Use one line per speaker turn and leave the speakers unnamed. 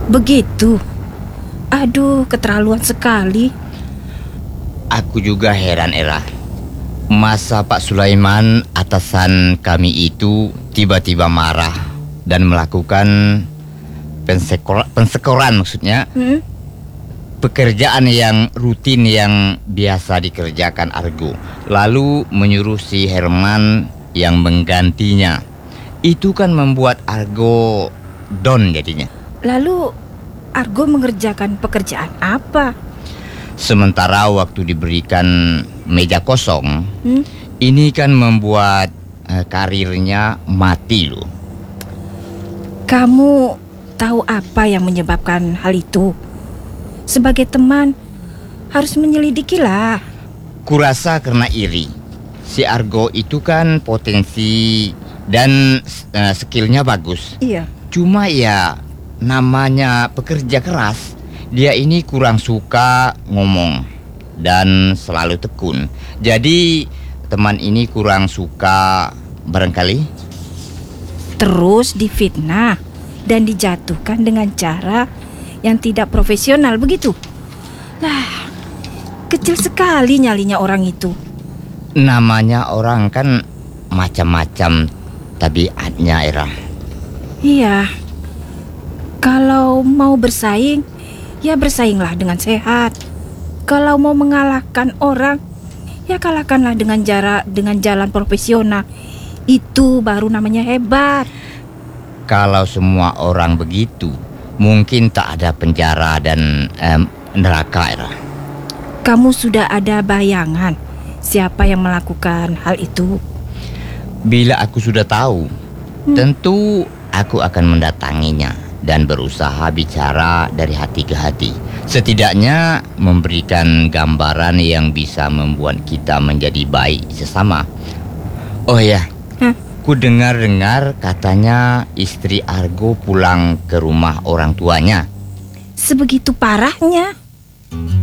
Begitu. Aduh, keterlaluan sekali.
Aku juga heran, Era. Masa Pak Sulaiman, atasan kami itu, tiba-tiba marah dan melakukan pensekoran maksudnya. Pekerjaan yang rutin yang biasa dikerjakan Argo, lalu menyuruh si Herman yang menggantinya. Itu kan membuat Argo down jadinya.
Lalu Argo mengerjakan pekerjaan apa?
Sementara waktu diberikan meja kosong, ini kan membuat karirnya mati loh.
Kamu tahu apa yang menyebabkan hal itu? Sebagai teman, harus menyelidikilah.
Kurasa karena iri. Si Argo itu kan potensi dan skillnya bagus.
Iya.
Cuma ya namanya pekerja keras, dia ini kurang suka ngomong dan selalu tekun. Jadi teman ini kurang suka barangkali.
Terus difitnah dan dijatuhkan dengan cara yang tidak profesional begitu. Lah, kecil sekali nyalinya orang itu.
Namanya orang kan macam-macam tabiatnya, Era.
Iya. Kalau mau bersaing, ya bersainglah dengan sehat. Kalau mau mengalahkan orang, ya kalahkanlah dengan jalan profesional. Itu baru namanya hebat.
Kalau semua orang begitu, mungkin tak ada penjara dan neraka, Era.
Kamu sudah ada bayangan siapa yang melakukan hal itu?
Bila aku sudah tahu, tentu aku akan mendatanginya dan berusaha bicara dari hati ke hati. Setidaknya memberikan gambaran yang bisa membuat kita menjadi baik sesama. Oh ya, ku dengar-dengar katanya istri Argo pulang ke rumah orang tuanya.
Sebegitu parahnya?